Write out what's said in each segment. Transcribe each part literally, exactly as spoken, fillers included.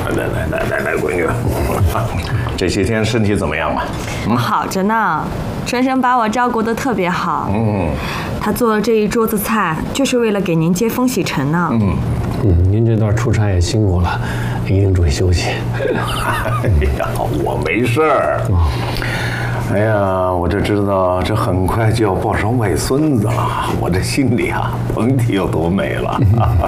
来来来来来，闺女，这些天身体怎么样啊？ 嗯、好着呢，春生把我照顾得特别好。嗯，他做了这一桌子菜，就是为了给您接风洗尘呢。 嗯嗯，您这段出差也辛苦了，一定注意休息。 哎呀，我没事儿。哎呀，我这知道这很快就要抱上外孙子了，我这心里啊，甭提有多美了。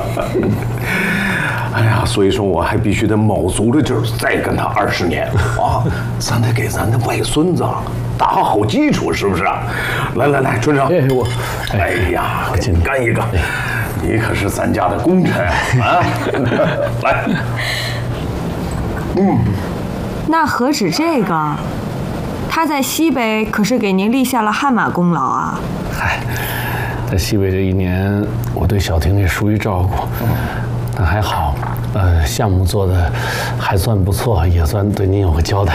哎呀，所以说我还必须得卯足了劲儿再跟他二十年啊，咱得给咱的外孙子打好基础，是不是啊？来来来，春生， 哎我， 哎呀，给你干一个，你可是咱家的功臣啊！来， 嗯，那何止这个？他在西北可是给您立下了汗马功劳啊！ 嗨，在西北这一年，我对小婷也疏于照顾，但还好，呃，项目做的还算不错，也算对您有个交代。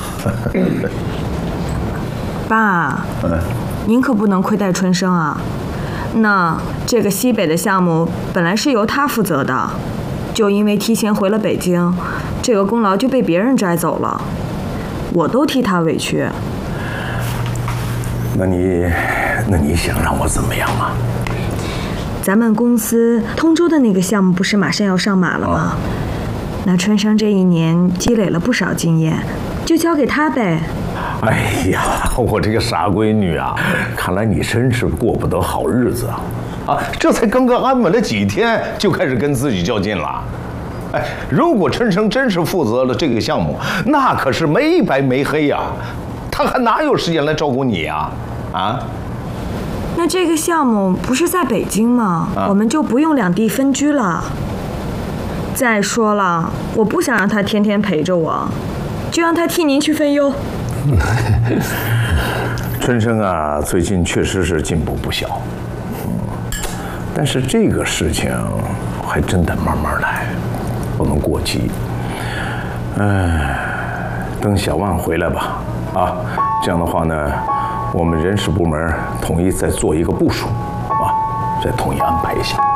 爸，嗯，您可不能亏待春生啊！那这个西北的项目本来是由他负责的，就因为提前回了北京，这个功劳就被别人摘走了。我都替他委屈。 那你，那你想让我怎么样啊？ 咱们公司通州的那个项目不是马上要上马了吗？啊、那春生这一年积累了不少经验，就交给他呗。 哎呀，我这个傻闺女啊，看来你真是过不得好日子啊！啊，这才刚刚安稳了几天，就开始跟自己较劲了。哎，如果春生真是负责了这个项目，那可是没白没黑呀、啊，他还哪有时间来照顾你呀？啊？ 那这个项目不是在北京吗？啊、我们就不用两地分居了。再说了，我不想让他天天陪着我，就让他替您去分忧。 春生啊，最近确实是进步不小，嗯，但是这个事情还真得慢慢来。不能过急，哎，等小万回来吧，啊，这样的话呢，我们人事部门统一再做一个部署，啊，再统一安排一下。